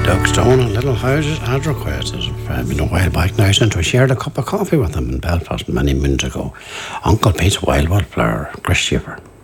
Doug Stone and Little Houses had requested been a while back now since we shared a cup of coffee with him in Belfast many moons ago. Uncle Pete's Wildwood Flower, Chris Schiffer.